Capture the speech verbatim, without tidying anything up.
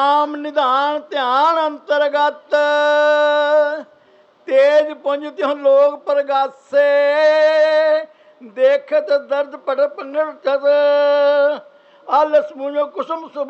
ਨਾਮ ਨਿਧਾਨ ਧਿਆਨ ਅੰਤਰਗਤ ਤੇਜ ਪੁੰਜ ਤਿਉ ਲੋਕ ਪ੍ਰਗਾਸੇ ਦੇਖਤ ਦਰਦ ਪੜ ਪੰਗੜ ਚਦ ਆਲਸ ਮੂਝੋ ਕੁਸੁਮ ਸੁਭ